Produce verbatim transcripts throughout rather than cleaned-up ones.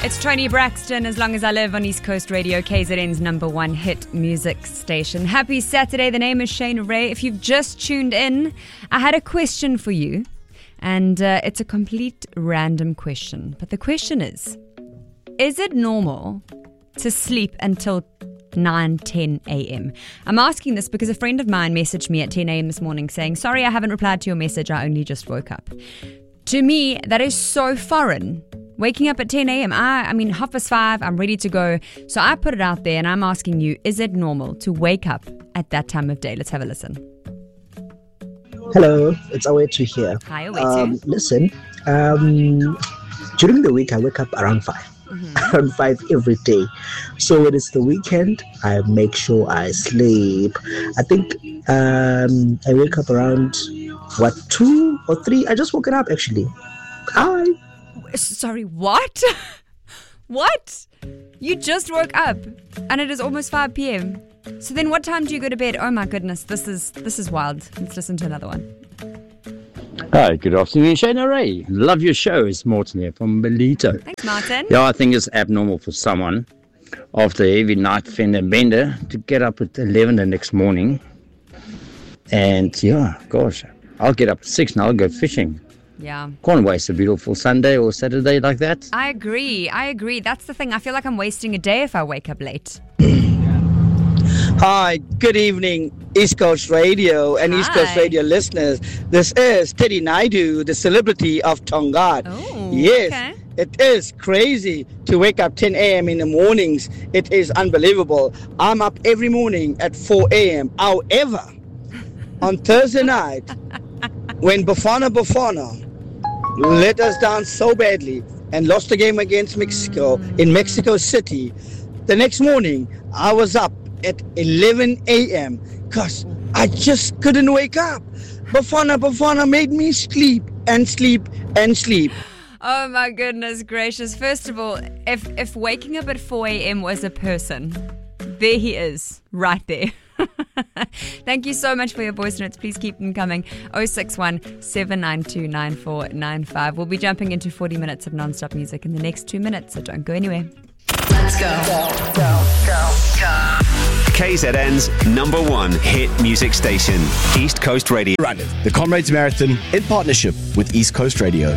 It's Tony Braxton, As Long As I Live on East Coast Radio, K Z N's number one hit music station. Happy Saturday. The name is Shayna Ray. If you've just tuned in, I had a question for you, and uh, it's a complete random question. But the question is, is it normal to sleep until nine, ten a.m. I'm asking this because a friend of mine messaged me at ten a.m. this morning saying, sorry, I haven't replied to your message. I only just woke up. To me, that is so foreign. Waking up at ten a.m. I, I mean, half past five, I'm ready to go. So I put it out there and I'm asking you, is it normal to wake up at that time of day? Let's have a listen. Hello, it's Awetu here. Hi, Awetu. Um, listen, um, during the week, I wake up around five. Mm-hmm. Around five every day. So when it's the weekend, I make sure I sleep. I think um, I wake up around, what, two or three? I just woken up, actually. Hi. Sorry, what? What? You just woke up and it is almost five p.m. So then what time do you go to bed? Oh my goodness, this is this is wild. Let's listen to another one. Hi, good afternoon, Shayna Ray. Love your show. It's Morton here from Belito. Thanks, Martin. Yeah, I think it's abnormal for someone after a heavy night fender bender to get up at eleven the next morning. And yeah, gosh, I'll get up at six and I'll go fishing. Yeah. Can't waste a beautiful Sunday or Saturday like that. I agree. I agree. That's the thing. I feel like I'm wasting a day if I wake up late. Hi, good evening, East Coast Radio and Hi. East Coast Radio listeners. This is Teddy Naidu, the celebrity of Tongaat. Oh, yes, okay. It is crazy to wake up ten a.m. in the mornings. It is unbelievable. I'm up every morning at four a.m. However, on Thursday night, when Bafana Bafana let us down so badly and lost the game against Mexico mm. in Mexico City, the next morning I was up at eleven a.m. because I just couldn't wake up. Bafana Bafana made me sleep and sleep and sleep. Oh my goodness gracious. First of all, if if waking up at four a.m. was a person, there he is, right there. Thank you so much for your voice notes. Please keep them coming. oh six one, seven nine two, nine four nine five. We'll be jumping into forty minutes of non-stop music in the next two minutes, so don't go anywhere. Let's go. Go, go, go, go. K Z N's number one hit music station, East Coast Radio. Random, the Comrades Marathon in partnership with East Coast Radio.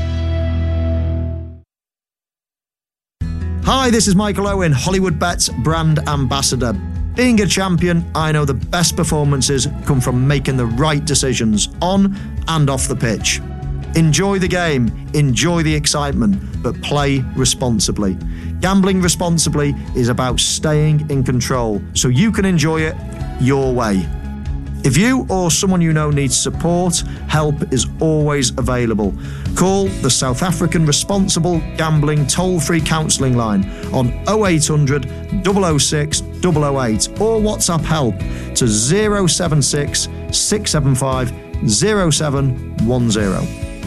Hi, this is Michael Owen, Hollywood Bets brand ambassador. Being a champion, I know the best performances come from making the right decisions on and off the pitch. Enjoy the game, enjoy the excitement, but play responsibly. Gambling responsibly is about staying in control so you can enjoy it your way. If you or someone you know needs support, help is always available. Call the South African Responsible Gambling Toll-Free Counselling Line on oh eight hundred, double oh six, double oh eight or WhatsApp help to oh seven six, six seven five, oh seven one oh.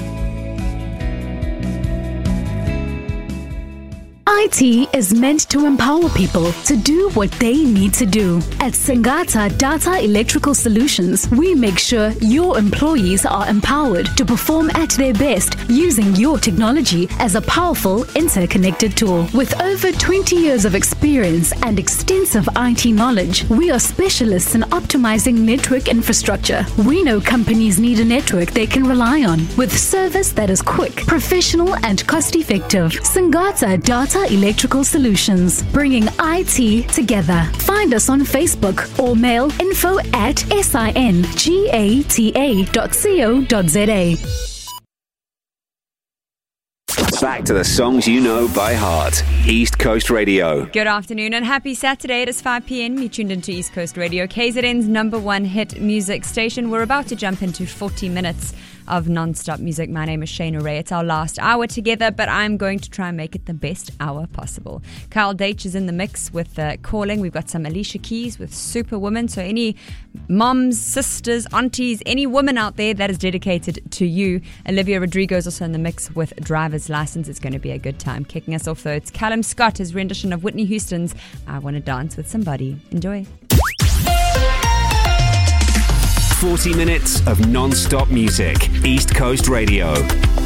I T is meant to empower people to do what they need to do. At Singata Data Electrical Solutions, we make sure your employees are empowered to perform at their best using your technology as a powerful, interconnected tool. With over twenty years of experience and extensive I T knowledge, we are specialists in optimizing network infrastructure. We know companies need a network they can rely on, with service that is quick, professional, and cost-effective. Singata Data Electrical Solutions, bringing I T together. Find us on Facebook or mail info at singata dot co dot za. Back to the songs you know by heart. East Coast Radio. Good afternoon and happy Saturday. It is five p.m. You tuned into East Coast Radio, K Z N's number one hit music station. We're about to jump into forty minutes of non-stop music. My name is Shayna Ray. It's our last hour together, but I'm going to try and make it the best hour possible. Kyle Deitch is in the mix with uh, Calling. We've got some Alicia Keys with Superwoman. So any moms, sisters, aunties, any woman out there that is dedicated to you. Olivia Rodrigo is also in the mix with Driver's License. It's going to be a good time. Kicking us off though, it's Callum Scott, his rendition of Whitney Houston's I Want to Dance with Somebody. Enjoy. forty minutes of non-stop music. East Coast Radio.